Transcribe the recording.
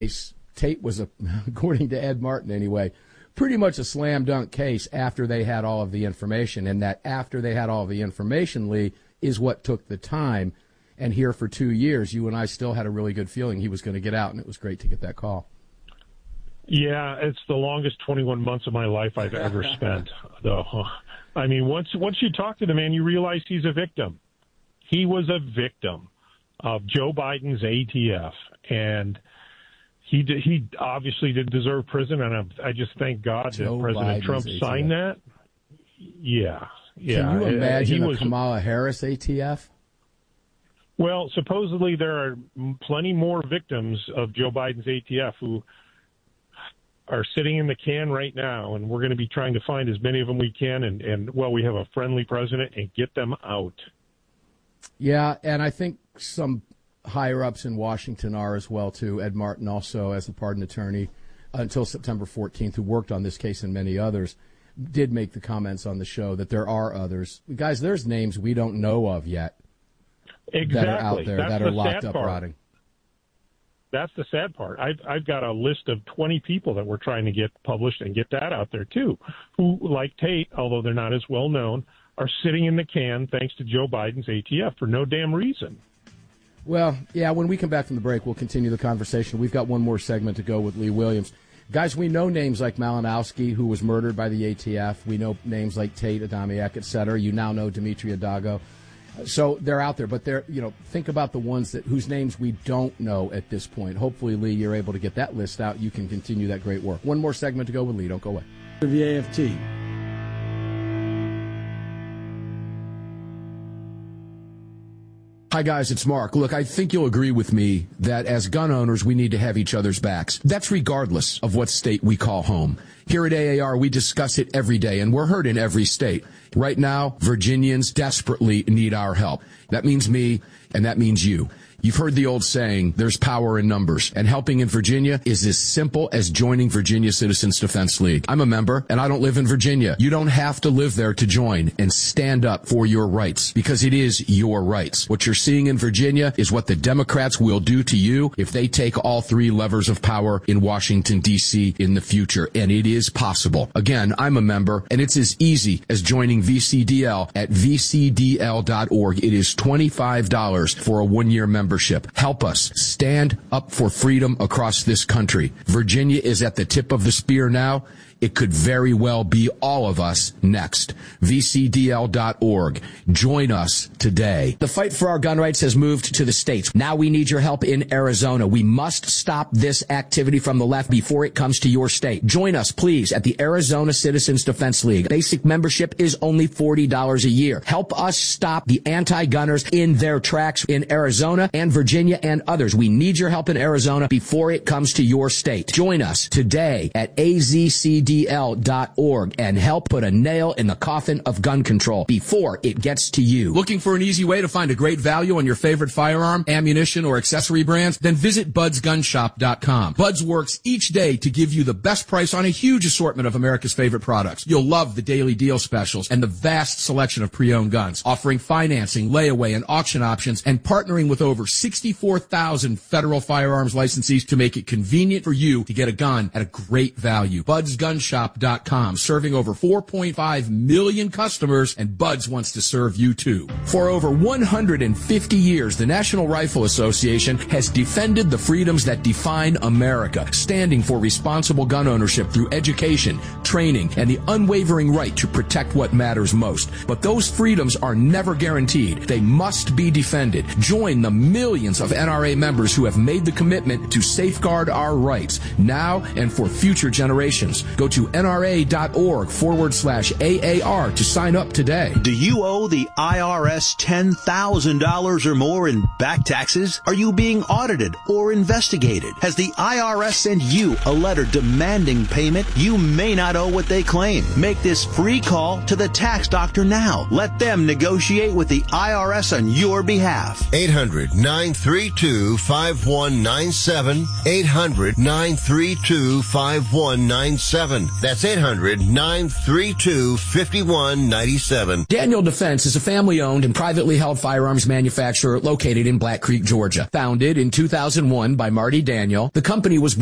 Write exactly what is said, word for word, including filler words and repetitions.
Tate was, a, according to Ed Martin anyway, pretty much a slam dunk case after they had all of the information, and that after they had all of the information, Lee, is what took the time. And here for two years, you and I still had a really good feeling he was going to get out, and it was great to get that call. Yeah, it's the longest twenty-one months of my life I've ever spent, though. I mean, once once you talk to the man, you realize he's a victim. He was a victim of Joe Biden's A T F, and he did, he obviously did deserve prison, and I, I just thank God Joe that President Biden's Trump A T F. signed that. Yeah, yeah. Can you imagine he a was, Kamala Harris A T F? Well, supposedly there are plenty more victims of Joe Biden's A T F who are sitting in the can right now, and we're going to be trying to find as many of them we can, and, and well, we have a friendly president, and get them out. Yeah, and I think some higher-ups in Washington are as well, too. Ed Martin also, as a pardon attorney, until September fourteenth, who worked on this case and many others, did make the comments on the show that there are others. Guys, there's names we don't know of yet exactly. that are out there, That's that are the locked sad up part. rotting. That's the sad part. I've, I've got a list of twenty people that we're trying to get published and get that out there, too, who, like Tate, although they're not as well known, are sitting in the can thanks to Joe Biden's A T F for no damn reason. Well, yeah, when we come back from the break, we'll continue the conversation. We've got one more segment to go with Lee Williams. Guys, we know names like Malinowski, who was murdered by the A T F. We know names like Tate, Adamiak, et cetera. You now know Dimitri Adago. So they're out there, but they're, you know, think about the ones that whose names we don't know at this point. Hopefully, Lee, you're able to get that list out. You can continue that great work. One more segment to go with Lee. Don't go away. The A F T. Hi, guys, it's Mark. Look, I think you'll agree with me that as gun owners, we need to have each other's backs. That's regardless of what state we call home. Here at A A R, we discuss it every day, and we're heard in every state. Right now, Virginians desperately need our help. That means me, and that means you. You've heard the old saying, there's power in numbers, and helping in Virginia is as simple as joining Virginia Citizens Defense League. I'm a member, and I don't live in Virginia. You don't have to live there to join and stand up for your rights, because it is your rights. What you're seeing in Virginia is what the Democrats will do to you if they take all three levers of power in Washington, D C in the future, and it is possible. Again, I'm a member, and it's as easy as joining V C D L at v c d l dot org. It is twenty-five dollars for a one-year membership. Help us stand up for freedom across this country. Virginia is at the tip of the spear now. It could very well be all of us next. v c d l dot org. Join us today. The fight for our gun rights has moved to the states. Now we need your help in Arizona. We must stop this activity from the left before it comes to your state. Join us, please, at the Arizona Citizens Defense League. Basic membership is only forty dollars a year. Help us stop the anti-gunners in their tracks in Arizona and Virginia and others. We need your help in Arizona before it comes to your state. Join us today at a z c d l dot org and help put a nail in the coffin of gun control before it gets to you. Looking for an easy way to find a great value on your favorite firearm, ammunition, or accessory brands? Then visit buds gun shop dot com. Buds works each day to give you the best price on a huge assortment of America's favorite products. You'll love the daily deal specials and the vast selection of pre-owned guns, offering financing, layaway, and auction options, and partnering with over sixty-four thousand federal firearms licensees to make it convenient for you to get a gun at a great value. buds gun shop dot com, serving over four point five million customers, and Buds wants to serve you too. For over one hundred fifty years, the National Rifle Association has defended the freedoms that define America, standing for responsible gun ownership through education, training, and the unwavering right to protect what matters most. But those freedoms are never guaranteed. They must be defended. Join the millions of N R A members who have made the commitment to safeguard our rights now and for future generations. Go to nra.org forward slash AAR to sign up today. Do you owe the I R S ten thousand dollars or more in back taxes? Are you being audited or investigated? Has the I R S sent you a letter demanding payment? You may not owe what they claim. Make this free call to the tax doctor now. Let them negotiate with the I R S on your behalf. eight hundred nine nine three two, five one nine seven. eight hundred, nine three two, five one nine seven. That's eight hundred, nine three two, five one nine seven. Daniel Defense is a family-owned and privately held firearms manufacturer located in Black Creek, Georgia. Founded in two thousand one by Marty Daniel, the company was